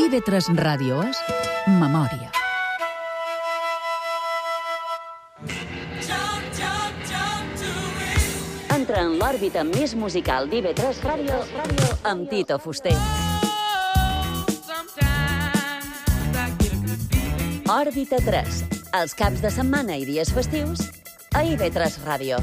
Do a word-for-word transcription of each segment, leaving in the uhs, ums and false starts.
I V tres Ràdio és Memòria. Entra en l'òrbita més musical d'I V tres Ràdio amb Tito Fuster. Òrbita tres, els caps de setmana i dies festius a I V tres Ràdio.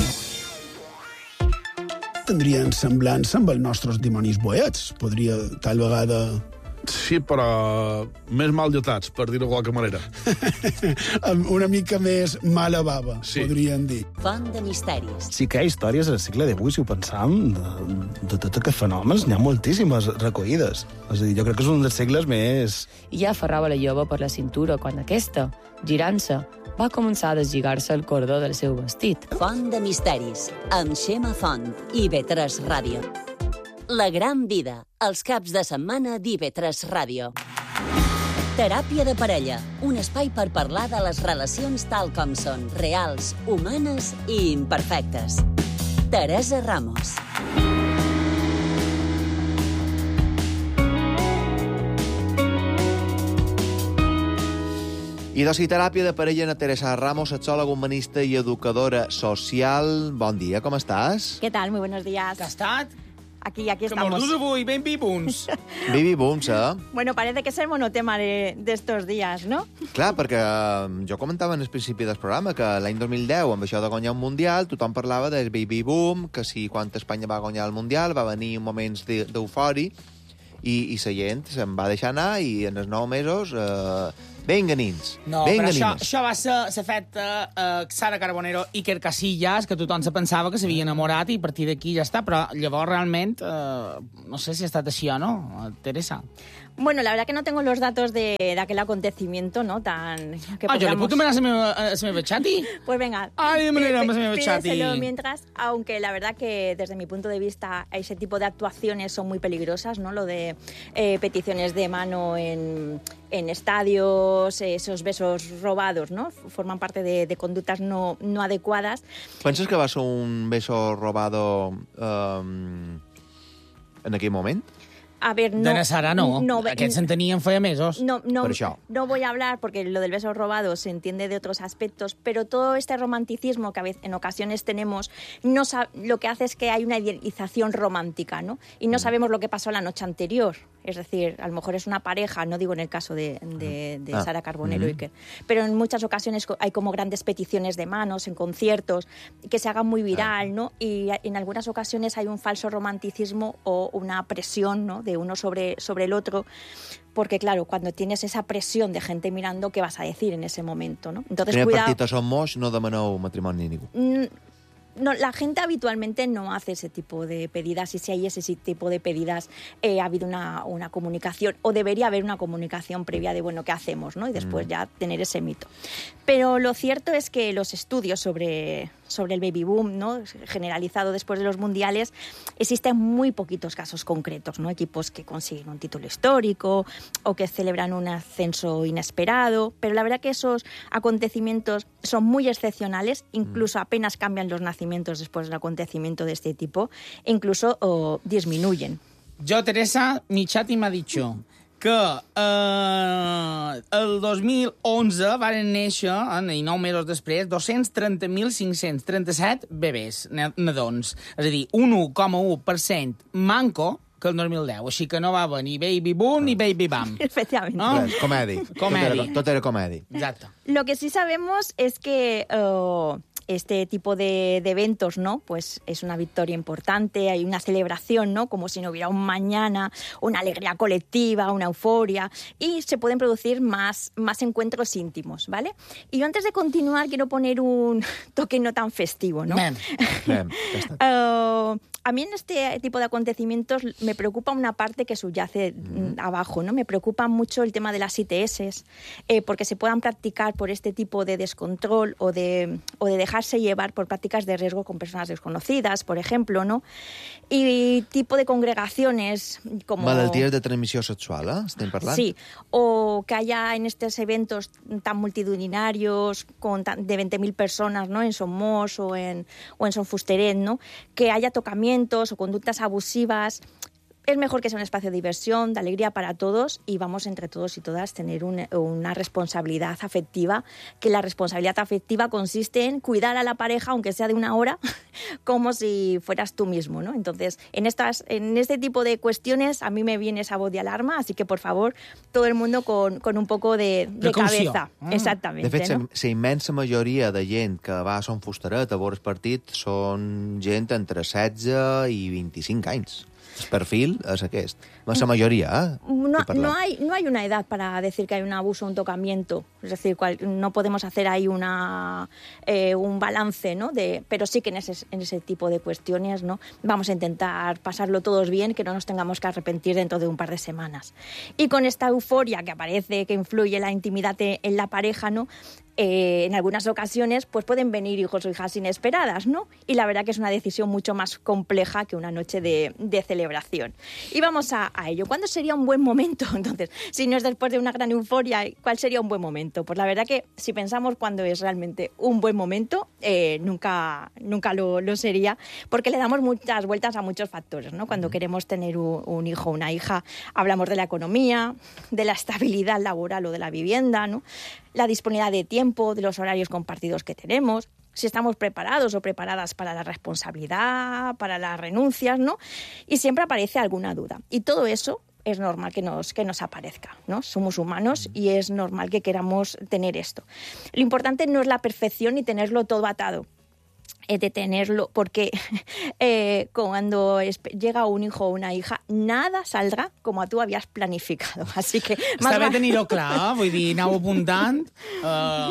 Tindrien semblança amb els nostres dimonis boets. Podria, tal vegada... Sí, però més mal dotats, per dir-ho de qualque manera. Amb una mica més mala bava, sí. Podrien dir. Font de misteris. Sí que hi ha històries al segle divuit, si ho pensam, de, de tot aquests fenòmens. N'hi ha moltíssimes recollides. És a dir, jo crec que és un dels segles més... I ja aferrava la jove per la cintura quan aquesta, girant-se, va començar a deslligar-se el cordó del seu vestit. Font de misteris, amb Xema Font, I V tres Ràdio. La gran vida, els caps de setmana d'I V tres Ràdio. Teràpia de parella, un espai per parlar de les relacions tal com són, reals, humanes i imperfectes. Teresa Ramos. I doncs, teràpia de parella en Teresa Ramos, sexòloga, humanista i educadora social. Bon dia, com estàs? ¿Qué tal? Muy buenos días. ¿Qué ha estat? Aquí, aquí Que estamos. mordus avui, ben vivuns. Bibi Bums, eh? Bueno, parece que es el monotema de, de estos días, ¿no? Clar, perquè eh, jo comentava en el principi del programa que l'any dos mil deu, amb això de guanyar un Mundial, tothom parlava del baby boom, que si quan Espanya va guanyar el Mundial va venir moments d'eufori i, i la gent se'n va deixar anar i en els nou mesos... Eh, ben ganins. No, ben però això, ganins. això va ser l'efecte uh, Sara Carbonero i Iker Casillas, que tothom se pensava que s'havia enamorat i a partir d'aquí ja està, però llavors realment uh, no sé si ha estat així o no, Teresa. Bueno, la verdad que no tengo los datos de, de aquel acontecimiento, ¿no? Tan... Que Ah, jo li podamos... puc demanar la meva, la meva xati? Pues venga. Ay, de manera, pí- más me chati. pídeselo mientras, aunque la verdad que desde mi punto de vista ese tipo de actuaciones son muy peligrosas, ¿no? Lo de eh, peticiones de mano en, en estadios, esos besos robados, ¿no? Forman parte de, de conductas no, no adecuadas. Penses que va ser un beso robado um, en aquell moment? A ver, no... De la Sara no, no aquests se'n tenien feia mesos. No, no, Per això. no voy a hablar porque lo del beso robado se entiende de otros aspectos, pero todo este romanticismo que a veces, en ocasiones tenemos, no sa- lo que hace es que hay una idealización romántica, ¿no? Y no sabemos lo que pasó la noche anterior. Es decir, a lo mejor es una pareja, no digo en el caso de, de, de Ah. Sara Carbonero Mm. y Iker, pero en muchas ocasiones co- hay como grandes peticiones de manos en conciertos que se hagan muy viral, ¿no? Y a- en algunas ocasiones hay un falso romanticismo o una presión, ¿no? De uno sobre, sobre el otro, porque claro, cuando tienes esa presión de gente mirando, ¿qué vas a decir en ese momento, ¿no? Entonces, Primer cuidado. partit som moix, no demaneu matrimoni a ningú. Mm, No, la gente habitualmente no hace ese tipo de pedidas y si hay ese tipo de pedidas eh, ha habido una, una comunicación o debería haber una comunicación previa de, bueno, ¿qué hacemos? ¿No? Y después Mm. ya tener ese mito. Pero lo cierto es que los estudios sobre, sobre el baby boom, ¿no? Generalizado después de los mundiales, existen muy poquitos casos concretos, ¿no? Equipos que consiguen un título histórico o que celebran un ascenso inesperado, pero la verdad que esos acontecimientos son muy excepcionales, incluso apenas cambian los nacimientos después del acontecimiento de este tipo, e incluso oh, disminuyen. Jo, Teresa, mi xati m'ha dit que eh, el dos mil onze varen néixer, eh, i nou mesos després, dos-cents trenta mil cinc-cents trenta-set bebès, na- nadons. És a dir, un un coma u per cent manco que el dos mil deu. Així que no va haver ni baby boom ni baby bam. Efectivamente. No? Res, comèdi. Comèdi. Tot era, tot era comèdi. Exacte. Lo que sí sabemos es que oh, este tipo de, de eventos, ¿no? Pues es una victoria importante, hay una celebración, ¿no? Como si no hubiera un mañana, una alegría colectiva, una euforia, y se pueden producir más, más encuentros íntimos, ¿vale? Y yo antes de continuar quiero poner un toque no tan festivo, ¿no? Mem. Mem, ja està. Uh, a mí en este tipo de acontecimientos me preocupa una parte que subyace mm, abajo, ¿no? Me preocupa mucho el tema de las I T S, eh, porque se puedan practicar por este tipo de descontrol o de, o de dejarse llevar por prácticas de riesgo con personas desconocidas, por ejemplo, ¿no? Y tipo de congregaciones como... Malalties de transmissió sexual, eh? Estem parlant? Sí, o que haya en estos eventos tan multitudinarios, con tan, de veinte mil personas, ¿no? En Somos o en, o en Son Fusteret, ¿no? Que haya tocamientos o conductas abusivas es mejor que sea un espacio de diversión, de alegría para todos y vamos entre todos y todas a tener un, una responsabilidad afectiva, que la responsabilidad afectiva consiste en cuidar a la pareja, aunque sea de una hora, como si fueras tú mismo, ¿no? Entonces, en, estas, en este tipo de cuestiones a mí me viene esa voz de alarma, así que, por favor, todo el mundo con, con un poco de, de cabeza. Mm. Exactamente. De fet, no? la immensa majoria de gent que va a Son Fustaret a veure el partit són gent entre setze i vint-i-cinc anys. El perfil és aquest. La mayoría, ¿eh? No, no, hay, no hay una edad para decir que hay un abuso o un tocamiento. Es decir, cual, no podemos hacer ahí una, eh, un balance, ¿no? De, pero sí que en ese, en ese tipo de cuestiones, ¿no? Vamos a intentar pasarlo todos bien, que no nos tengamos que arrepentir dentro de un par de semanas. Y con esta euforia que aparece, que influye la intimidad en la pareja, ¿no? Eh, en algunas ocasiones pues pueden venir hijos o hijas inesperadas, ¿no? Y la verdad que es una decisión mucho más compleja que una noche de, de celebración. Y vamos a, a ello. ¿Cuándo sería un buen momento? Entonces, si no es después de una gran euforia, ¿cuál sería un buen momento? Pues la verdad que si pensamos cuándo es realmente un buen momento, eh, nunca, nunca lo, lo sería, porque le damos muchas vueltas a muchos factores, ¿no? Cuando queremos tener un, un hijo o una hija, hablamos de la economía, de la estabilidad laboral o de la vivienda, ¿no? La disponibilidad de tiempo, de los horarios compartidos que tenemos, si estamos preparados o preparadas para la responsabilidad, para las renuncias, ¿no? Y siempre aparece alguna duda. Y todo eso es normal que nos, que nos aparezca, ¿no? Somos humanos y es normal que queramos tener esto. Lo importante no es la perfección ni tenerlo todo atado. De tenerlo, porque eh, cuando llega un hijo o una hija, nada saldrà com a tu havies planificado. Así que... Està bé tenir-ho clar, vull dir, anau apuntant uh,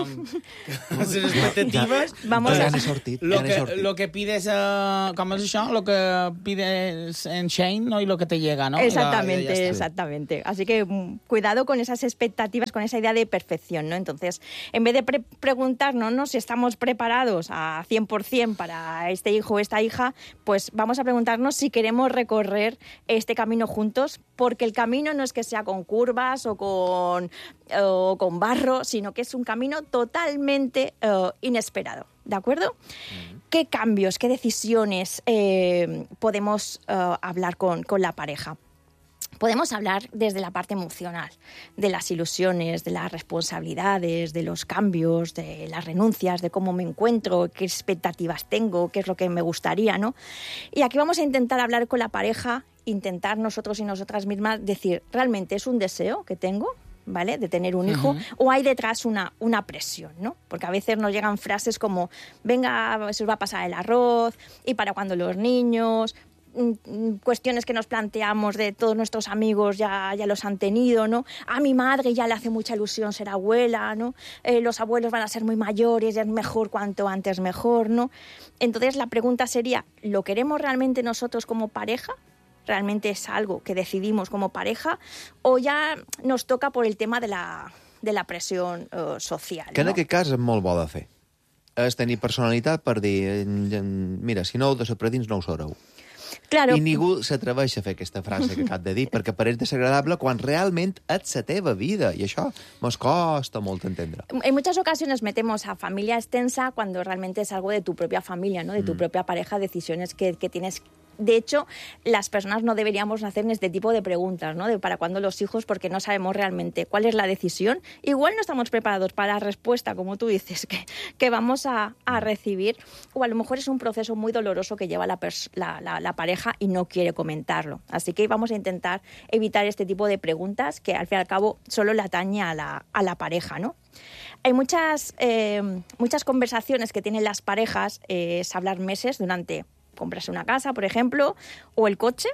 les expectatives. Vamos ja n'he sortit, lo ja n'he que, sortit. Lo que pides, uh, com és això? Lo que pides en Shane, ¿no? Y lo que te llega, ¿no? Exactamente, ya, ya exactamente. Así que cuidado con esas expectativas, con esa idea de perfección, ¿no? Entonces, en vez de pre preguntarnos, ¿no?, si estamos preparados a cien por cien para este hijo o esta hija, pues vamos a preguntarnos si queremos recorrer este camino juntos, porque el camino no es que sea con curvas o con, o con barro, sino que es un camino totalmente uh, inesperado, ¿de acuerdo? Mm. ¿Qué cambios, qué decisiones eh, podemos uh, hablar con, con la pareja? Podemos hablar desde la parte emocional, de las ilusiones, de las responsabilidades, de los cambios, de las renuncias, de cómo me encuentro, qué expectativas tengo, qué es lo que me gustaría, ¿no? Y aquí vamos a intentar hablar con la pareja, intentar nosotros y nosotras mismas decir, ¿realmente es un deseo que tengo? ¿Vale? De tener un hijo, uh-huh. o hay detrás una, una presión, ¿no? Porque a veces nos llegan frases como, venga, se os va a pasar el arroz, y para cuando los niños... cuestiones que nos planteamos de todos nuestros amigos ya, ya los han tenido, ¿no? A mi madre ya le hace mucha ilusión ser abuela, ¿no? Eh, los abuelos van a ser muy mayores, ya es mejor cuanto antes mejor, ¿no? Entonces la pregunta sería, ¿lo queremos realmente nosotros como pareja? ¿Realmente es algo que decidimos como pareja? ¿O ya nos toca por el tema de la, de la presión uh, social? Que en no? aquest cas és molt bo de fer. És tenir personalitat per dir, mira, si no heu de ser predins, no ho sereu. Claro. I ningú s'atreveix a fer aquesta frase que acabo de dir, perquè pareix desagradable quan realment és la teva vida, i això mos costa molt entendre. En muchas ocasiones metemos a familia extensa cuando realmente es algo de tu propia familia, ¿no? De tu mm. propia pareja, decisiones que, que tienes. De hecho, las personas no deberíamos hacer este tipo de preguntas, ¿no? De para cuándo los hijos, porque no sabemos realmente cuál es la decisión. Igual no estamos preparados para la respuesta, como tú dices, que, que vamos a, a recibir. O a lo mejor es un proceso muy doloroso que lleva la, la, la, la pareja y no quiere comentarlo. Así que vamos a intentar evitar este tipo de preguntas que, al fin y al cabo, solo le atañe a la, a la pareja, ¿no? Hay muchas, eh, muchas conversaciones que tienen las parejas, eh, es hablar meses durante... comprarse una casa, por ejemplo, o el coche,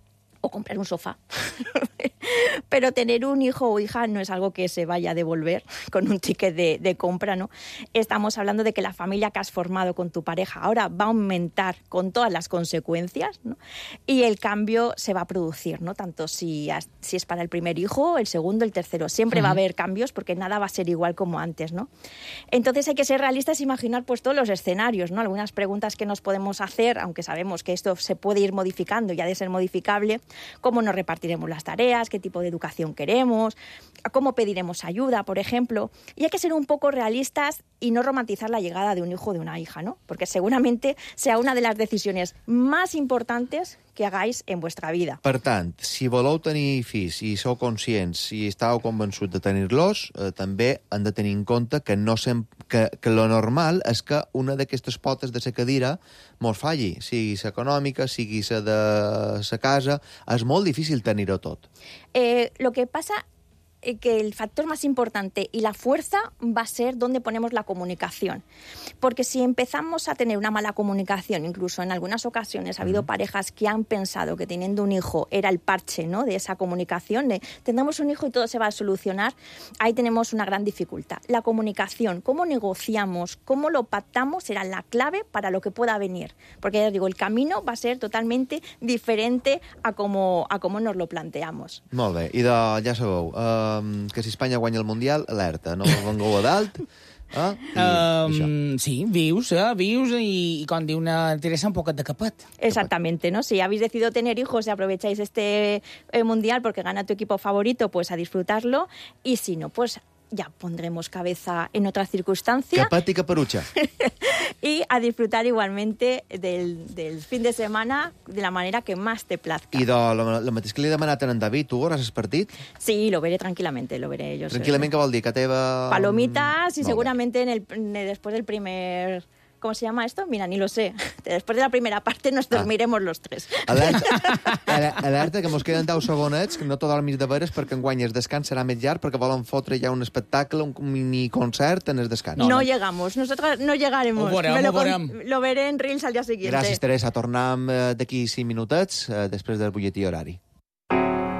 o comprar un sofá. Pero tener un hijo o hija no es algo que se vaya a devolver con un ticket de, de compra, ¿no? Estamos hablando de que la familia que has formado con tu pareja ahora va a aumentar con todas las consecuencias, ¿no? Y el cambio se va a producir, ¿no? Tanto si, si es para el primer hijo, el segundo, el tercero. Siempre uh-huh. va a haber cambios porque nada va a ser igual como antes, ¿no? Entonces hay que ser realistas y imaginar pues todos los escenarios, ¿no? Algunas preguntas que nos podemos hacer, aunque sabemos que esto se puede ir modificando y ha de ser modificable, cómo nos repartiremos las tareas, qué tipo de educación queremos, cómo pediremos ayuda, por ejemplo. Y hay que ser un poco realistas y no romantizar la llegada de un hijo o de una hija, ¿no? Porque seguramente sea una de las decisiones más importantes que hagáis en vuestra vida. Per tant, si voleu tenir fills i sou conscients i estàu convençuts de tenir-los, eh, també han de tenir en compte que, no sem que, que lo normal és que una d'aquestes potes de la cadira mos falli, sigui la econòmica, sigui la de la casa. És molt difícil tenir-ho tot. Eh, lo que pasa que el factor más importante y la fuerza va a ser donde ponemos la comunicación. Porque si empezamos a tener una mala comunicación, incluso en algunas ocasiones ha habido parejas que han pensado que teniendo un hijo era el parche, ¿no?, de esa comunicación, de tendremos un hijo y todo se va a solucionar, ahí tenemos una gran dificultad. La comunicación, cómo negociamos, cómo lo pactamos, será la clave para lo que pueda venir. Porque ya os digo, el camino va a ser totalmente diferente a cómo, a cómo nos lo planteamos. Molt bé, i de, ja sabeu, eh, que si Espanya guanya el Mundial, alerta, no vengueu a dalt. Eh? I, um, sí, vius, eh? vius i, i com diu una Teresa, un poquet de capet. Exactamente, ¿no? Si habéis decidido tener hijos y aprovecháis este eh, Mundial porque gana tu equipo favorito, pues a disfrutarlo. Y si no, pues ya pondremos cabeza en otra circunstancia. Capet i caperucha. Y a disfrutar igualmente del, del fin de semana de la manera que más te plazca. I de lo, lo mateix que li he demanat a en David, tu veuràs el partit? Sí, lo veré tranquilamente, lo veré yo. Tranquil·lament, què vol dir? Que teva... Palomitas y Molt seguramente en el, después del primer... ¿Cómo se llama esto? Mira, ni lo sé. Después de la primera parte nos dormiremos ah. los tres. Alerta, alerta, que mos queden deu segonets, que no t'ho dormis de veres perquè enguany el descans serà més llarg perquè volen fotre ja un espectacle, un mini concert en el descans. No, no, no. llegamos, nosotros no llegaremos. Ho veurem, Me lo, ho veurem. lo veré en Reels al día siguiente. Gràcies, Teresa. Tornem d'aquí cinc minutets, eh, després del butlletí horari.